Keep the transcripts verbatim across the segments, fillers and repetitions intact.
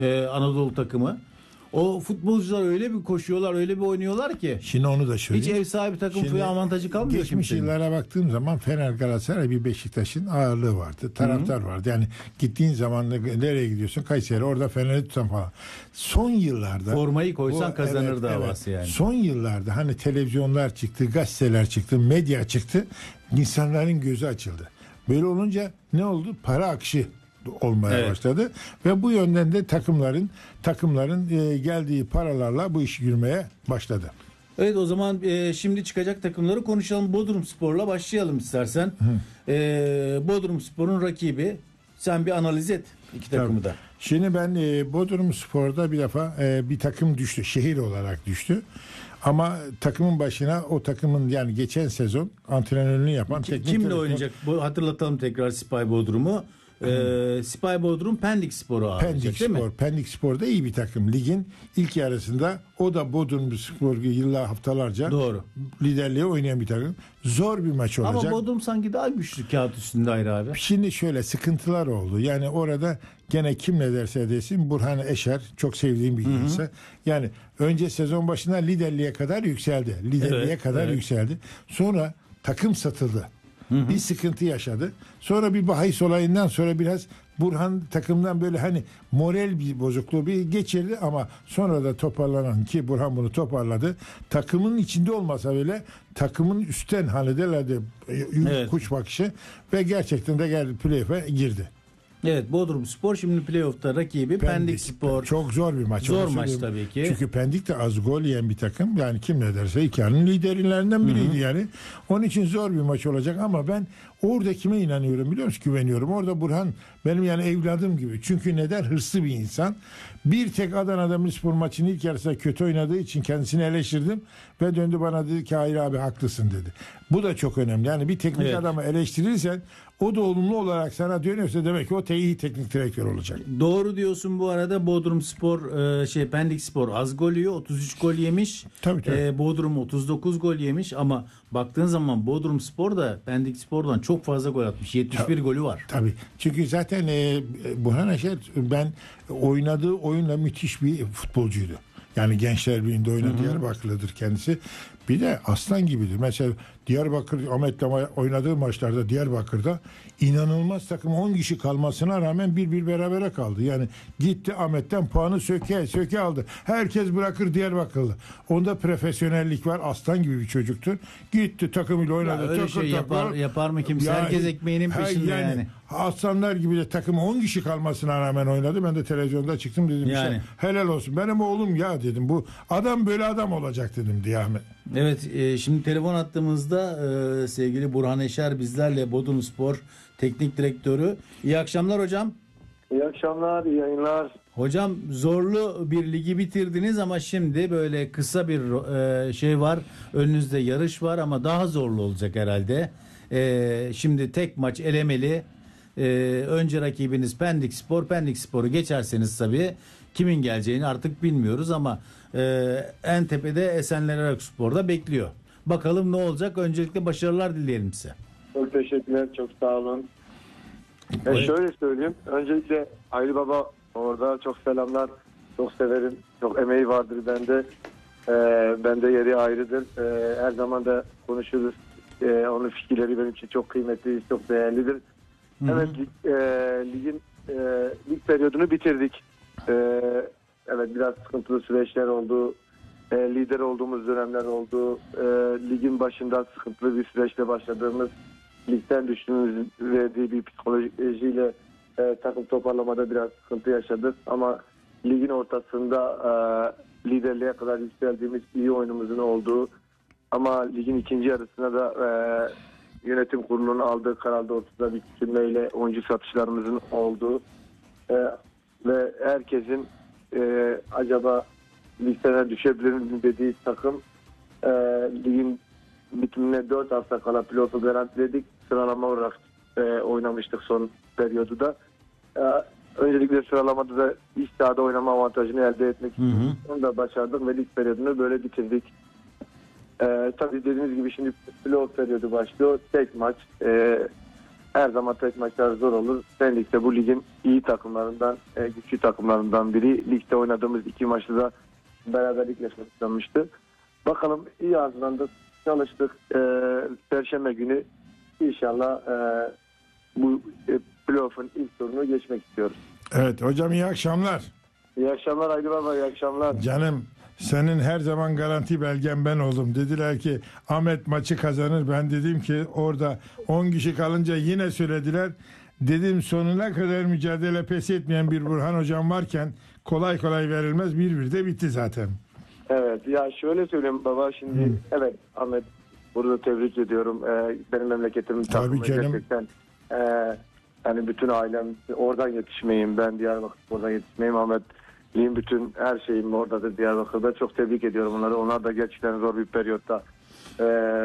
e, Anadolu takımı. O futbolcular öyle bir koşuyorlar, öyle bir oynuyorlar ki. Şimdi onu da söyleyeyim. Hiç ev sahibi takım Şimdi avantajı kalmıyor geçmiş kimsenin. yıllara baktığım zaman Fener, Galatasaray, bir Beşiktaş'ın ağırlığı vardı. Taraftar Hı-hı. vardı. Yani gittiğin zaman nereye gidiyorsun? Kayseri, orada Fener'i tutan falan. Son yıllarda formayı koysan bu, kazanır evet, davası evet. yani. Son yıllarda hani televizyonlar çıktı, gazeteler çıktı, medya çıktı. İnsanların gözü açıldı. Böyle olunca ne oldu? Para akışı olmaya evet. başladı ve bu yönden de takımların takımların e, geldiği paralarla bu iş yürümeye başladı. Evet, o zaman e, şimdi çıkacak takımları konuşalım. Bodrumspor'la başlayalım istersen. E, Bodrumspor'un rakibi, sen bir analiz et iki takımı da. Şimdi ben e, Bodrumspor'da bir defa e, bir takım düştü, şehir olarak düştü. Ama takımın başına o takımın, yani geçen sezon antrenörlüğünü yapan Kim, teknik kimle oynayacak? Bu, hatırlatalım tekrar Sipay Bodrum'u. Ee, Sipay Bodrum Pendik Spor'u alacak, Pendik değil Spor. mi? Pendik Spor da iyi bir takım. Ligin ilk yarısında o da Bodrum Spor yıllar haftalarca Doğru. liderliğe oynayan bir takım. Zor bir maç olacak. Ama Bodrum sanki daha güçlü kağıt üstünde ayrı abi. Şimdi şöyle sıkıntılar oldu. Yani orada gene kim ne derse desin Burhan Eşer, çok sevdiğim bir insan. Yani önce sezon başına liderliğe kadar yükseldi. Liderliğe evet, kadar evet. yükseldi. Sonra takım satıldı. Hı hı. Bir sıkıntı yaşadı. Sonra bir bahis olayından sonra biraz Burhan takımdan böyle hani moral bir bozukluğu bir geçirdi ama sonra da toparlanan, ki Burhan bunu toparladı. Takımın içinde olmasa bile takımın üstten hani derlerdi evet. kuş bakışı ve gerçekten de geldi, playoff'a girdi. Evet, Bodrumspor şimdi playoff'ta rakibi Pendik, Pendik Spor. Çok zor bir maç. Zor maç tabii ki. Çünkü Pendik de az gol yiyen bir takım. Yani kim ne derse hikayenin liderlerinden biriydi Hı-hı. yani. Onun için zor bir maç olacak ama ben orada kime inanıyorum biliyor musun? Güveniyorum. Orada Burhan benim yani evladım gibi. Çünkü neden? Hırslı bir insan. Bir tek Adana Demirspor maçının ilk yarısında kötü oynadığı için kendisini eleştirdim ve döndü bana dedi ki hayır abi haklısın dedi. Bu da çok önemli. Yani bir teknik evet. adamı eleştirirsen o da olumlu olarak sana dönüyorsa demek ki o iyi teknik direktör olacak. Doğru diyorsun bu arada. Bodrumspor şey Pendik Spor az gol yiyor. otuz üç gol yemiş. Tabii, tabii. Ee, Bodrum otuz dokuz gol yemiş ama baktığın zaman Bodrumspor da Pendik Spor'dan çok fazla gol atmış. yetmiş bir Ta- golü var. Tabii. Çünkü zaten e, Burhan Eşer ben oynadığı oyunla müthiş bir futbolcuydu. Yani Gençler Birliği'nde oynadı, Diyarbakırlıdır kendisi. Bir de aslan gibidir. Mesela Diyarbakır, Ahmet'le oynadığı maçlarda Diyarbakır'da inanılmaz takım on kişi kalmasına rağmen bir bir berabere kaldı. Yani gitti Ahmet'ten puanı söke söke aldı. Herkes bırakır Diyarbakırlı. Onda profesyonellik var. Aslan gibi bir çocuktur. Gitti takımıyla oynadı. Ya öyle takır, şey takır. yapar, yapar mı kimse? Ya, herkes ekmeğinin peşinde yani. yani. Aslanlar gibi de takım on kişi kalmasına rağmen oynadı. Ben de televizyonda çıktım dedim. Yani. Şey, helal olsun. Benim oğlum ya dedim. Bu adam böyle adam olacak dedim diye Ahmet. Evet, e, şimdi telefon attığımızda e, sevgili Burhan Eşer bizlerle, Bodrumspor Teknik Direktörü. İyi akşamlar hocam. İyi akşamlar, iyi yayınlar. Hocam zorlu bir ligi bitirdiniz ama şimdi böyle kısa bir e, şey var. Önünüzde yarış var ama daha zorlu olacak herhalde. E, şimdi tek maç elemeli. E, önce rakibiniz Pendik Spor. Pendik Spor'u geçerseniz tabii kimin geleceğini artık bilmiyoruz ama e, en tepede Esenler Erakspor'da bekliyor. Bakalım ne olacak? Öncelikle başarılar dileyelim size. Çok teşekkürler, çok sağ olun. Evet. E şöyle söyleyeyim. Öncelikle Ali Baba orada çok selamlar. Çok severim. Çok emeği vardır bende. Ee, bende yeri ayrıdır. Ee, her zaman da konuşuruz. Ee, onun fikirleri benim için çok kıymetli, çok değerlidir. Hı-hı. Evet, lig, e, ligin e, lig periyodunu bitirdik. E, evet, biraz sıkıntılı süreçler oldu. E, lider olduğumuz dönemler oldu. E, ligin başında sıkıntılı bir süreçle başladığımız, ligden düştüğümüz verdiği bir psikolojiyle e, takım toparlamada biraz sıkıntı yaşadık. Ama ligin ortasında e, liderliğe kadar yükseldiğimiz iyi oyunumuzun olduğu, ama ligin ikinci yarısına da e, yönetim kurulunun aldığı karar doğrultusunda bir küçülmeyle oyuncu satışlarımızın olduğu e, ve herkesin e, acaba ligden düşebilir mi dediği takım e, ligin bitimine dört hafta kala pilotu garantiledik. Sıralama olarak e, oynamıştık son periyodu da. E, öncelikle sıralamada da iç sahada oynama avantajını elde etmek için onu da başardık ve lig periyodunu böyle bitirdik. E, tabii dediğiniz gibi şimdi pilot periyodu başlıyor. Tek maç. E, her zaman tek maçlar zor olur. Sen ligde bu ligin iyi takımlarından, e, güçlü takımlarından biri. Ligde oynadığımız iki maçta da beraberlikle sonuçlanmıştı. Bakalım iyi hazırlandık, çalıştık. E, Perşembe günü inşallah e, bu e, playoff'un ilk turunu geçmek istiyoruz. Evet hocam, iyi akşamlar. İyi akşamlar Aydın Baba, iyi akşamlar. Canım, senin her zaman garanti belgen ben oldum. Dediler ki Ahmet maçı kazanır. Ben dedim ki orada on kişi kalınca yine söylediler. Dedim sonuna kadar mücadele pes etmeyen bir Burhan hocam varken kolay kolay verilmez. Bir bir de bitti zaten. Evet, ya şöyle söyleyeyim baba, şimdi hmm. evet Ahmet, burada tebrik ediyorum. Ee, benim memleketimin takımı gerçekten e, yani bütün ailem oradan yetişmeyim, ben Diyarbakır'dan yetişmeyim. Ahmet'liğin bütün her şeyim oradadır Diyarbakır'da. Çok tebrik ediyorum onları. Onlar da gerçekten zor bir periyotta e,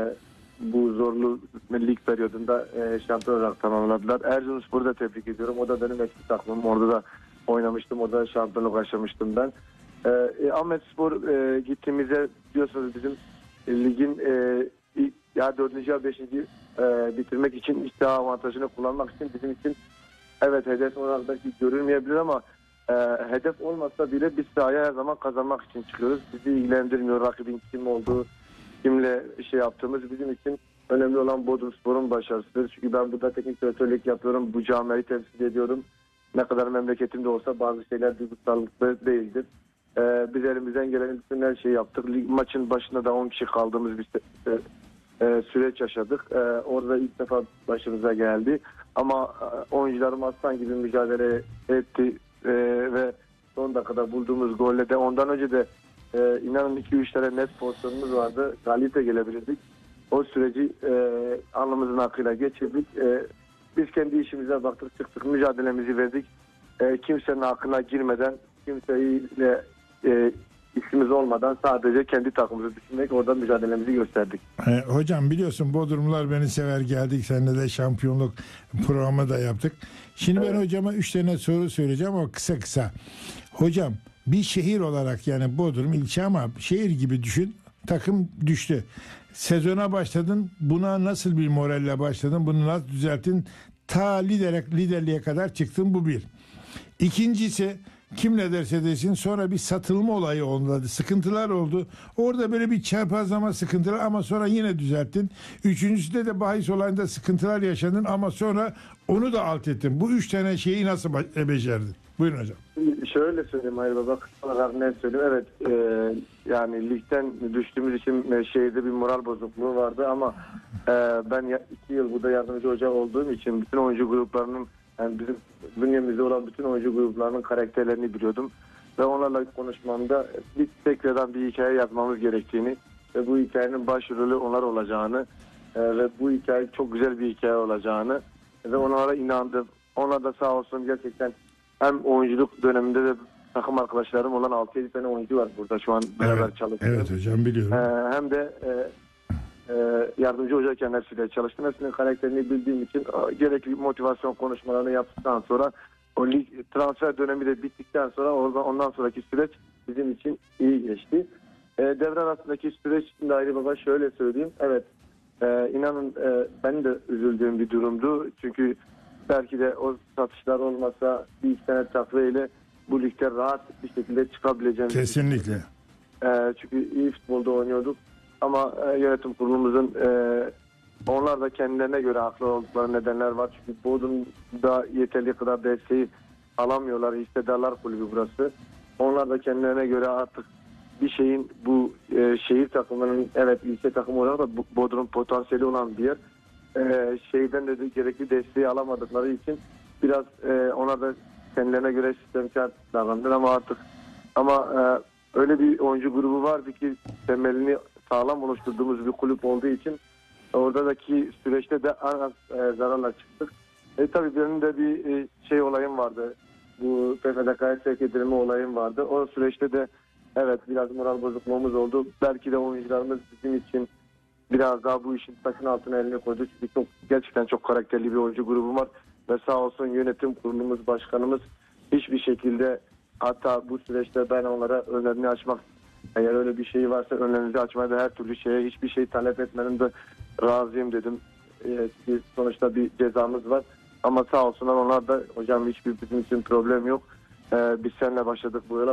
bu zorlu lig periyodunda e, şampiyon olarak tamamladılar. Erzurumspor'u da tebrik ediyorum. O da benim eski takımım. Orada da oynamıştım. Orada da şampiyonluk yaşamıştım ben. E, Ahmetspor e, gittiğimizde biliyorsunuz bizim e, ligin e, ya dördüncü ya beşinci e, bitirmek için işte avantajını kullanmak için bizim için evet hedef olarak belki görülmeyebilir ama e, hedef olmasa bile biz sahaya her zaman kazanmak için çıkıyoruz. Bizi ilgilendirmiyor rakibin kim olduğu, kimle şey yaptığımız. Bizim için önemli olan Bodrumspor'un başarısıdır. Çünkü ben burada teknik direktörlük yapıyorum. Bu camiayı temsil ediyorum. Ne kadar memleketimde olsa bazı şeyler duygusallıklı değildir. Ee, biz elimizden gelen bütün her şeyi yaptık. Lig maçın başında da on kişi kaldığımız bir e, e, süreç yaşadık. E, orada ilk defa başımıza geldi. Ama e, oyuncularım aslan gibi mücadele etti e, ve son dakikada bulduğumuz golle de ondan önce de e, inanın iki üç tane net pozisyonumuz vardı. Galip'e gelebilirdik. O süreci e, alnımızın akıyla geçirdik. E, biz kendi işimize baktık, çıktık, mücadelemizi verdik. E, kimsenin aklına girmeden, kimseyle e, işimiz olmadan sadece kendi takımımızı düşünmek, orada mücadelemizi gösterdik. E, hocam biliyorsun Bodrumlar beni sever, geldik. Seninle de şampiyonluk programı da yaptık. Şimdi evet. Ben hocama üç tane soru söyleyeceğim ama kısa kısa. Hocam bir şehir olarak, yani Bodrum ilçe ama şehir gibi düşün. Takım düştü. Sezona başladın. Buna nasıl bir moralle başladın? Bunu nasıl düzelttin? Ta lider, liderliğe kadar çıktın. Bu bir. İkincisi, kim ne derse desin, sonra bir satılma olayı oldu. Sıkıntılar oldu. Orada böyle bir çarpazlama sıkıntılar ama sonra yine düzelttin. Üçüncüsü de bahis olayında sıkıntılar yaşadın ama sonra onu da alt ettin. Bu üç tane şeyi nasıl becerdin? Buyurun hocam. Şöyle söyleyeyim Hayır Baba, kısa ne söyleyeyim. Evet e, yani ligden düştüğümüz için e, şehirde bir moral bozukluğu vardı ama e, ben ya, iki yıl burada yardımcı hoca olduğum için bütün oyuncu gruplarının, yani bizim bünyemizde olan bütün oyuncu gruplarının karakterlerini biliyordum. Ve onlarla konuşmamda bir tekrardan bir hikaye yazmamız gerektiğini ve bu hikayenin başrolü onlar olacağını e, ve bu hikaye çok güzel bir hikaye olacağını ve onlara inandım. Onlar da sağ olsun gerçekten hem oyunculuk döneminde de takım arkadaşlarım olan altı yedi tane oyuncu var burada şu an beraber evet, çalışıyoruz. Evet hocam biliyorum. Ee, hem de e, e, yardımcı hocayken hepsiyle çalıştım. Hepsinin karakterini bildiğim için e, gerekli motivasyon konuşmalarını yaptıktan sonra o lig transfer dönemi de bittikten sonra oradan, ondan sonraki süreç bizim için iyi geçti. E, devre arasındaki süreç için de Ayrı Baba şöyle söyleyeyim. Evet e, inanın e, benim de üzüldüğüm bir durumdu. Çünkü belki de o satışlar olmasa bir iki tane takviyeyle bu ligde rahat bir şekilde çıkabileceğimiz. Kesinlikle. E, çünkü iyi futbolda oynuyorduk. Ama e, yönetim kurulumuzun e, onlar da kendilerine göre haklı oldukları nedenler var. Çünkü Bodrum'da yeterli kadar desteği alamıyorlar. Hissedarlar kulübü burası. Onlar da kendilerine göre artık bir şeyin bu e, şehir takımının, evet ilçe takımı olarak da Bodrum potansiyeli olan bir yer. Ee, şeyden de gerekli desteği alamadıkları için biraz e, ona da kendilerine göre sistemkar davrandılar ama artık ama e, öyle bir oyuncu grubu vardı ki temelini sağlam oluşturduğumuz bir kulüp olduğu için oradaki süreçte de az e, zararla çıktık. E tabii benim de bir e, şey olayım vardı. Bu P F D K'ya sevk edilme olayım vardı. O süreçte de evet biraz moral bozukluğumuz oldu. Belki de oyuncularımız bizim için biraz daha bu işin taşın altına eline koydu. Çünkü çok, gerçekten çok karakterli bir oyuncu grubu var. Ve sağ olsun yönetim kurulumuz, başkanımız hiçbir şekilde, hatta bu süreçte ben onlara önlerini açmak, eğer öyle bir şey varsa önlerinizi açmaya da her türlü şeye, hiçbir şey talep etmenin de razıyım dedim. E, biz sonuçta bir cezamız var. Ama sağ olsunlar onlar da hocam hiçbir bizim için problem yok. E, biz seninle başladık bu yola.